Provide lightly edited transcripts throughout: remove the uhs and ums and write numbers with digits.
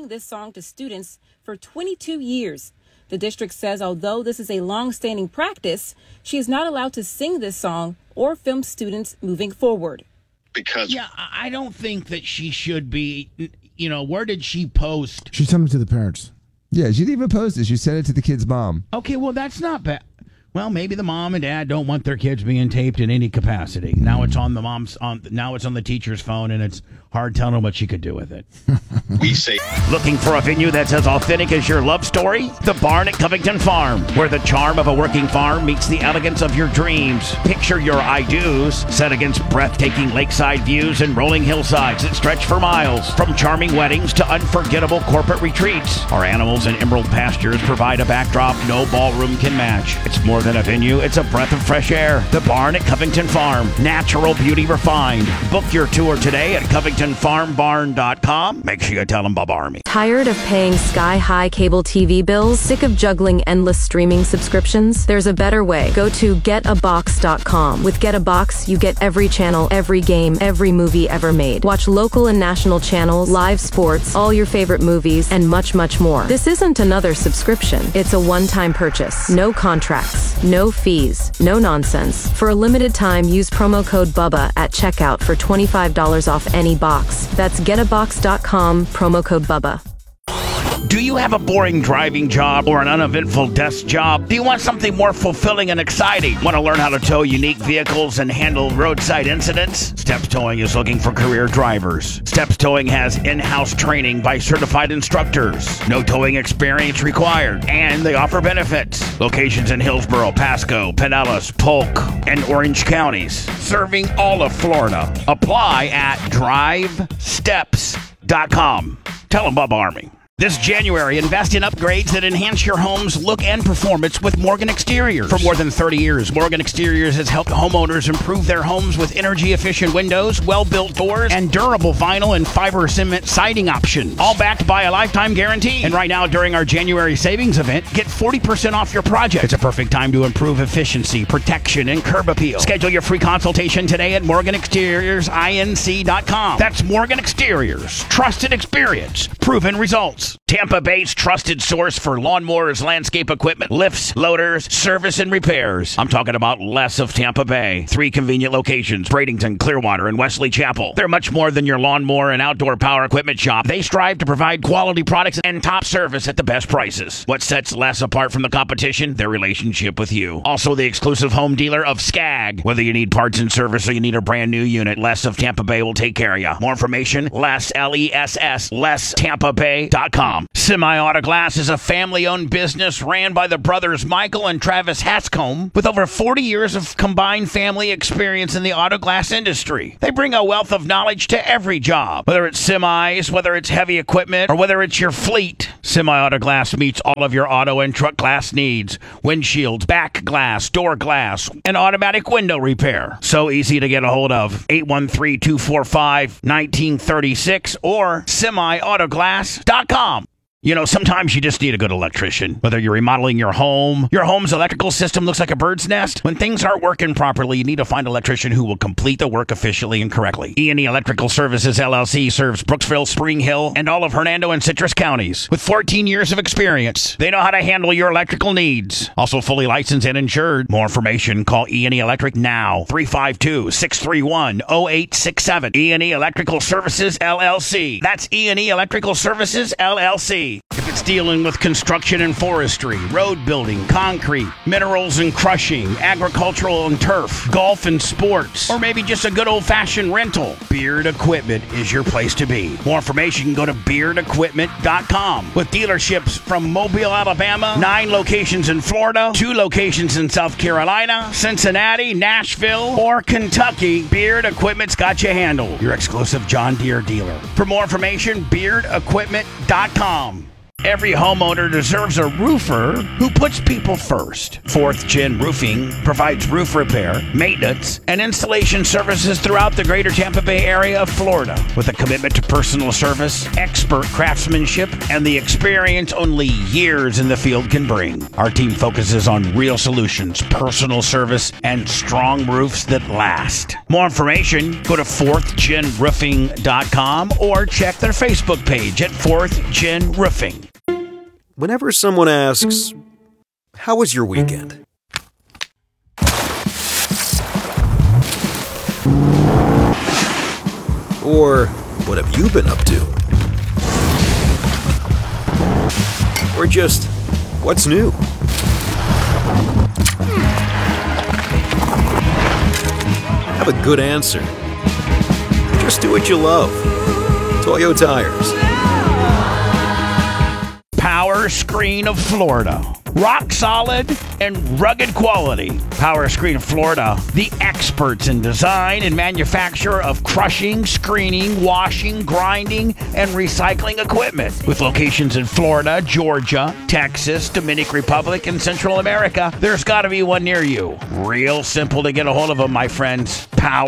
this song to students for 22 years. The district says although this is a long-standing practice, she is not allowed to sing this song or film students moving forward. Because I don't think that she should be, where did she post? She sent it to the parents. Yeah, she didn't even post it. She sent it to the kid's mom. Okay, well, that's not bad. Well, maybe the mom and dad don't want their kids being taped in any capacity. Now it's on now it's on the teacher's phone, and it's hard telling what she could do with it. we say, Looking for a venue that's as authentic as your love story? The Barn at Covington Farm, where the charm of a working farm meets the elegance of your dreams. Picture your I-dos set against breathtaking lakeside views and rolling hillsides that stretch for miles. From charming weddings to unforgettable corporate retreats, our animals and emerald pastures provide a backdrop no ballroom can match. It's more than a venue, it's a breath of fresh air. The Barn at Covington Farm, natural beauty refined. Book your tour today at CovingtonFarmBarn.com. Make sure you tell them Bob Army. Tired of paying sky-high cable TV bills? Sick of juggling endless streaming subscriptions? There's a better way. Go to GetAbox.com. With GetAbox, you get every channel, every game, every movie ever made. Watch local and national channels, live sports, all your favorite movies, and much, much more. This isn't another subscription. It's a one-time purchase. No contracts, no fees, no nonsense. For a limited time, use promo code BUBBA at checkout for $25 off any box. That's GetAbox.com, promo code BUBBA. Do you have a boring driving job or an uneventful desk job? Do you want something more fulfilling and exciting? Want to learn how to tow unique vehicles and handle roadside incidents? Steps Towing is looking for career drivers. Steps Towing has in-house training by certified instructors. No towing experience required, and they offer benefits. Locations in Hillsborough, Pasco, Pinellas, Polk, and Orange counties, serving all of Florida. Apply at drivesteps.com. Tell them Bob Army. This January, invest in upgrades that enhance your home's look and performance with Morgan Exteriors. For more than 30 years, Morgan Exteriors has helped homeowners improve their homes with energy-efficient windows, well-built doors, and durable vinyl and fiber cement siding options. All backed by a lifetime guarantee. And right now, during our January savings event, get 40% off your project. It's a perfect time to improve efficiency, protection, and curb appeal. Schedule your free consultation today at MorganExteriorsINC.com. That's Morgan Exteriors. Trusted experience. Proven results. Tampa Bay's trusted source for lawnmowers, landscape equipment, lifts, loaders, service, and repairs. I'm talking about Les of Tampa Bay. 3 convenient locations, Bradenton, Clearwater, and Wesley Chapel. They're much more than your lawnmower and outdoor power equipment shop. They strive to provide quality products and top service at the best prices. What sets Les apart from the competition? Their relationship with you. Also the exclusive home dealer of Skag. Whether you need parts and service or you need a brand new unit, Les of Tampa Bay will take care of you. More information, Les, L-E-S-S, LesTampaBay.com. Semi-Auto Glass is a family-owned business ran by the brothers Michael and Travis Hatscombe with over 40 years of combined family experience in the auto glass industry. They bring a wealth of knowledge to every job, whether it's semis, whether it's heavy equipment, or whether it's your fleet. Semi-Auto Glass meets all of your auto and truck glass needs. Windshields, back glass, door glass, and automatic window repair. So easy to get a hold of. 813-245-1936 or semiautoglass.com. You know, sometimes you just need a good electrician. Whether you're remodeling your home's electrical system looks like a bird's nest. When things aren't working properly, you need to find an electrician who will complete the work efficiently and correctly. E&E Electrical Services, LLC serves Brooksville, Spring Hill, and all of Hernando and Citrus counties. With 14 years of experience, they know how to handle your electrical needs. Also fully licensed and insured. More information, call E&E Electric now. 352-631-0867. E&E Electrical Services, LLC. That's E&E Electrical Services, LLC. If it's dealing with construction and forestry, road building, concrete, minerals and crushing, agricultural and turf, golf and sports, or maybe just a good old-fashioned rental, Beard Equipment is your place to be. More information, go to BeardEquipment.com. With dealerships from Mobile, Alabama, 9 locations in Florida, 2 locations in South Carolina, Cincinnati, Nashville, or Kentucky, Beard Equipment's got you handled. Your exclusive John Deere dealer. For more information, BeardEquipment.com. Every homeowner deserves a roofer who puts people first. Fourth Gen Roofing provides roof repair, maintenance, and installation services throughout the greater Tampa Bay area of Florida. With a commitment to personal service, expert craftsmanship, and the experience only years in the field can bring. Our team focuses on real solutions, personal service, and strong roofs that last. More information, go to fourthgenroofing.com or check their Facebook page at Fourth Gen Roofing. Whenever someone asks, "How was your weekend?" Or, "What have you been up to?" Or just, "What's new?" Have a good answer. Just do what you love. Toyo Tires. Power Screen of Florida. Rock solid and rugged quality. Power Screen of Florida, the experts in design and manufacture of crushing, screening, washing, grinding, and recycling equipment. With locations in Florida, Georgia, Texas, Dominican Republic, and Central America, there's got to be one near you. Real simple to get a hold of them, my friends.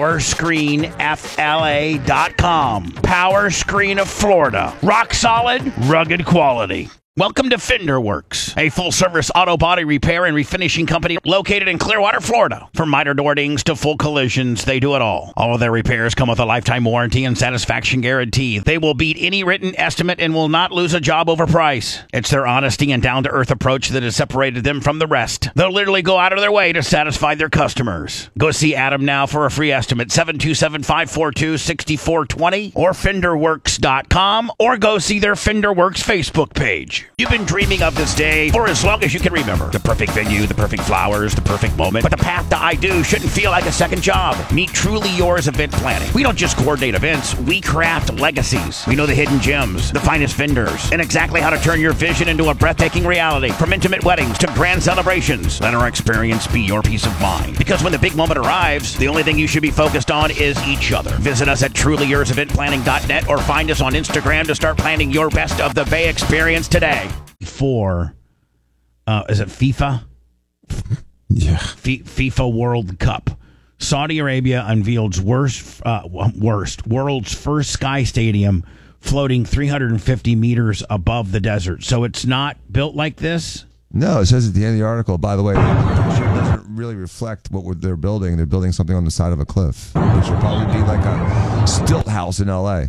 PowerscreenFLA.com. Power Screen of Florida. Rock solid, rugged quality. Welcome to Fender Works, a full-service auto body repair and refinishing company located in Clearwater, Florida. From minor door dings to full collisions, they do it all. All of their repairs come with a lifetime warranty and satisfaction guarantee. They will beat any written estimate and will not lose a job over price. It's their honesty and down-to-earth approach that has separated them from the rest. They'll literally go out of their way to satisfy their customers. Go see Adam now for a free estimate, 727-542-6420 or FenderWorks.com, or go see their Fender Works Facebook page. You've been dreaming of this day for as long as you can remember. The perfect venue, the perfect flowers, the perfect moment. But the path to I Do shouldn't feel like a second job. Meet Truly Yours Event Planning. We don't just coordinate events, we craft legacies. We know the hidden gems, the finest vendors, and exactly how to turn your vision into a breathtaking reality. From intimate weddings to grand celebrations, let our experience be your peace of mind. Because when the big moment arrives, the only thing you should be focused on is each other. Visit us at trulyourseventplanning.net or find us on Instagram to start planning your best of the Bay experience today. For is it FIFA? Yeah. FIFA World Cup. Saudi Arabia unveils world's first sky stadium floating 350 meters above the desert. So it's not built like this? No, it says at the end of the article, by the way, the picture doesn't really reflect what they're building. They're building something on the side of a cliff, which will probably be like a stilt house in L.A.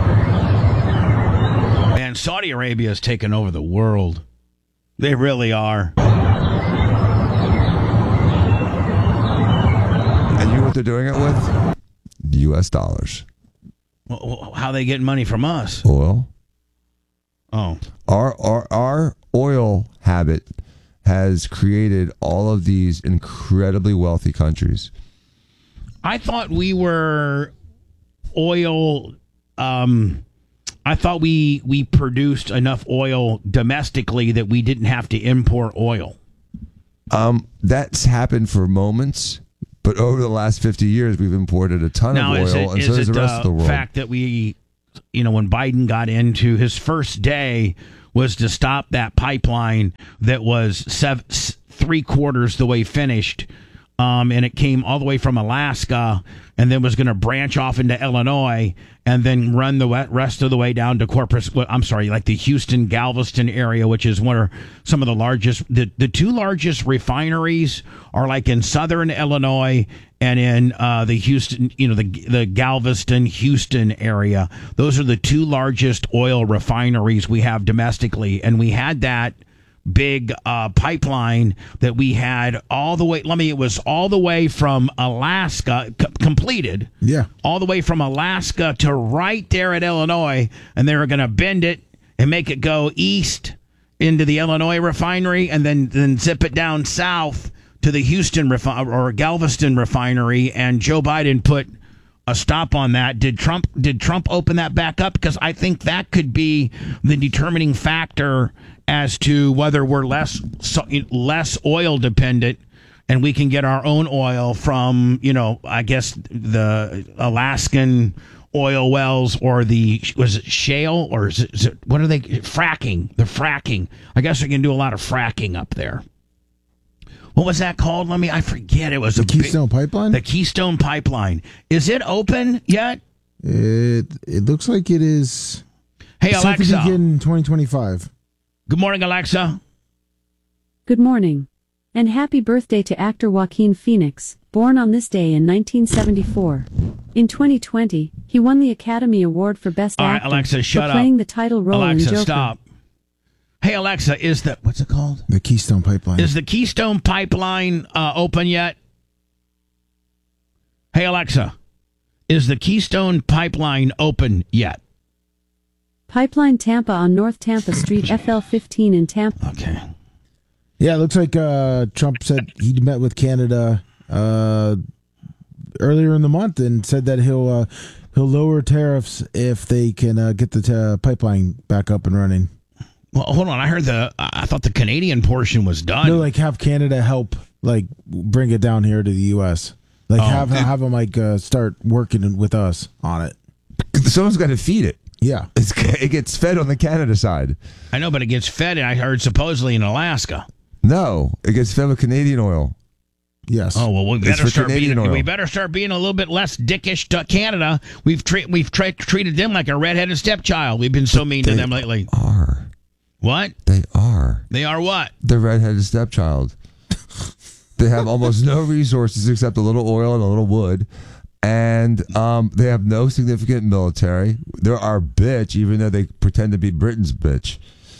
Man, Saudi Arabia has taken over the world. They really are. And you know what they're doing it with? U.S. dollars. Well, how they getting money from us? Oil. Oh. Our oil habit has created all of these incredibly wealthy countries. I thought we were oil... I thought we produced enough oil domestically that we didn't have to import oil. That's happened for moments, but over the last 50 years, we've imported a ton of oil, and so does the rest of the world. Fact that we, when Biden got into his first day was to stop that pipeline that was 3/4 the way finished, and it came all the way from Alaska, and then was going to branch off into Illinois, and then run the rest of the way down to the Houston, Galveston area, which is some of the largest. The two largest refineries are like in southern Illinois and in the Houston, the Galveston, Houston area. Those are the two largest oil refineries we have domestically, and we had that big pipeline that we had all the way. It was all the way from Alaska completed. Yeah, all the way from Alaska to right there at Illinois, and they were going to bend it and make it go east into the Illinois refinery, and then zip it down south to the Houston or Galveston refinery. And Joe Biden put a stop on that. Did Trump open that back up? Because I think that could be the determining factor as to whether we're less oil dependent and we can get our own oil from, I guess, the Alaskan oil wells or was it shale or is it what are they fracking? The fracking. I guess we can do a lot of fracking up there. What was that called? I forget. It was the Keystone Pipeline. The Keystone Pipeline. Is it open yet? It looks like it is. Hey, Alexa. In 2025. Good morning, Alexa. Good morning. And happy birthday to actor Joaquin Phoenix, born on this day in 1974. In 2020, he won the Academy Award for Best Actor Alexa, shut for playing up. the title role in Joker. Alexa, stop. Hey, Alexa, what's it called? The Keystone Pipeline. Is the Keystone Pipeline open yet? Hey, Alexa, is the Keystone Pipeline open yet? Pipeline Tampa on North Tampa Street, FL15 in Tampa. Okay. Yeah, it looks like Trump said he met with Canada earlier in the month and said that he'll lower tariffs if they can get the pipeline back up and running. Well, hold on. I thought the Canadian portion was done. No, have Canada help bring it down here to the U.S. Have them start working with us on it. Someone's got to feed it. Yeah, it gets fed on the Canada side. I know, but it gets fed. I heard supposedly in Alaska. No, it gets fed with Canadian oil. Yes. Oh well, we better start being a little bit less dickish to Canada. We've treated them like a redheaded stepchild. We've been so mean to them lately. What? They are. They are what? The redheaded stepchild. They have almost no resources except a little oil and a little wood. And they have no significant military. They're our bitch, even though they pretend to be Britain's bitch.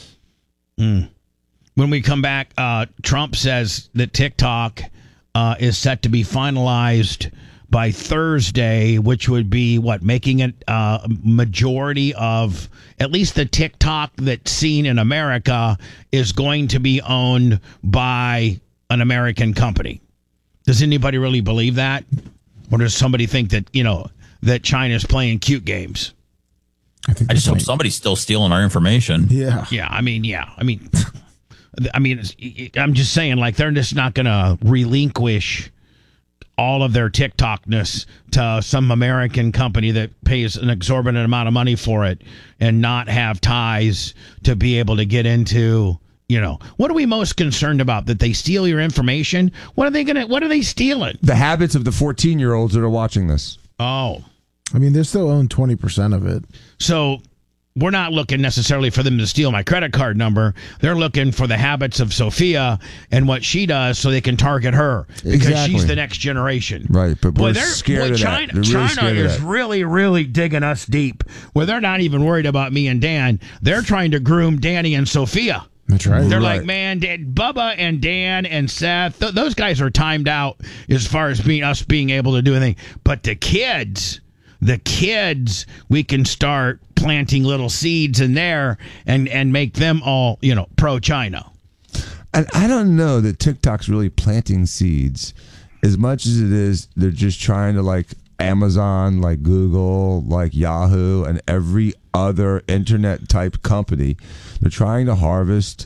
When we come back, Trump says that TikTok is set to be finalized by Thursday, which would be making it majority of at least the TikTok that's seen in America is going to be owned by an American company. Does anybody really believe that? Or does somebody think that, that China's playing cute games? I just hope somebody's still stealing our information. Yeah. Yeah. I mean, I'm just saying, they're just not going to relinquish all of their TikTokness to some American company that pays an exorbitant amount of money for it and not have ties to be able to get into, what are we most concerned about? That they steal your information? What are they stealing? The habits of the 14-year-olds that are watching this. Oh. I mean, they still own 20% of it. So we're not looking necessarily for them to steal my credit card number. They're looking for the habits of Sophia and what she does so they can target her because she's the next generation. Right, but we're scared of China, that. China is really, really digging us deep where they're not even worried about me and Dan. They're trying to groom Danny and Sophia. That's right. They're like, man, Bubba and Dan and Seth, those guys are timed out as far as us being able to do anything. But the kids, we can start planting little seeds in there and make them all, pro-China. And I don't know that TikTok's really planting seeds as much as it is they're just trying to Amazon, Google, Yahoo, and every other internet type company. They're trying to harvest,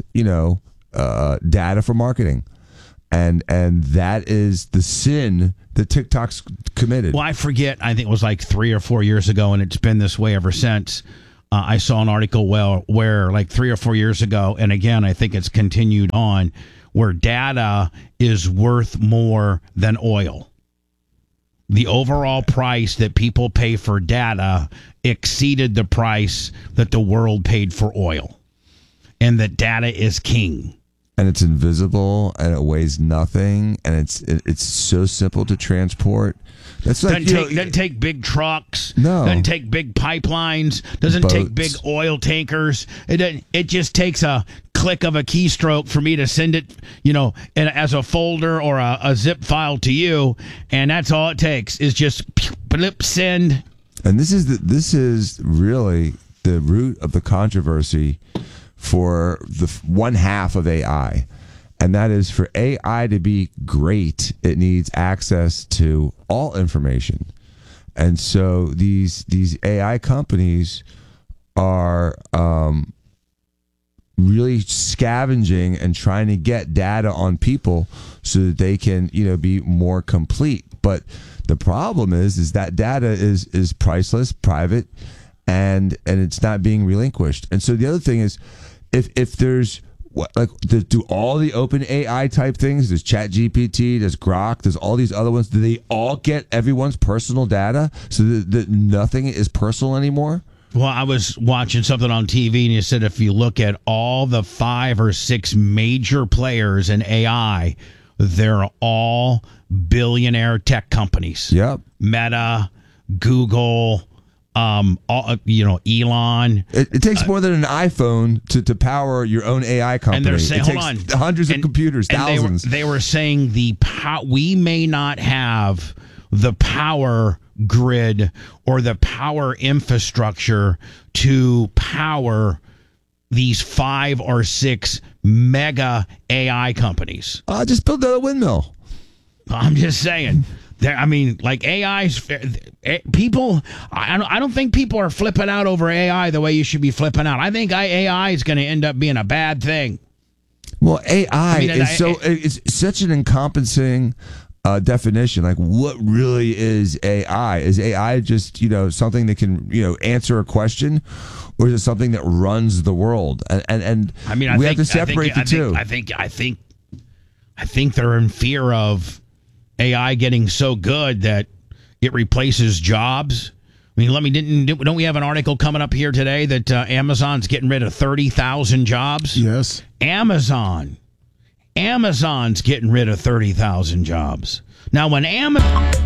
data for marketing. And that is the sin that TikTok's committed. Well, I forget. I think it was 3 or 4 years ago, and it's been this way ever since. I saw an article where 3 or 4 years ago, and again, I think it's continued on, where data is worth more than oil. The overall price that people pay for data exceeded the price that the world paid for oil. And that data is king. And it's invisible, and it weighs nothing, and it's so simple to transport. That's doesn't take big trucks. No. Doesn't take big pipelines. Doesn't take big oil tankers. It just takes a click of a keystroke for me to send it, as a folder or a zip file to you, and that's all it takes is just send. And this is really the root of the controversy for the one half of AI. And that is, for AI to be great, it needs access to all information. And so these AI companies are really scavenging and trying to get data on people so that they can, be more complete. But The problem is that data is priceless, private, and it's not being relinquished. And so the other thing is, if there's do all the open AI type things, there's ChatGPT, there's Grok, there's all these other ones, do they all get everyone's personal data so that nothing is personal anymore? Well, I was watching something on TV, and you said if you look at all the 5 or 6 major players in AI, they're all billionaire tech companies. Yep. Meta, Google, Elon. It takes more than an iPhone to power your own AI company. And they're saying, it hold takes on, hundreds of computers, thousands. They were saying we may not have the power grid or the power infrastructure to power these 5 or 6 mega AI companies. Just build a windmill. I'm just saying. AI's people. I don't think people are flipping out over AI the way you should be flipping out. I think AI is going to end up being a bad thing. Well, AI it's such an encompassing definition. Like, what really is AI? Is AI just something that can answer a question, or is it something that runs the world? And we have to separate the two. I think they're in fear of AI getting so good that it replaces jobs. I mean, don't we have an article coming up here today that Amazon's getting rid of 30,000 jobs? Yes. Amazon's getting rid of 30,000 jobs. Now, when Amazon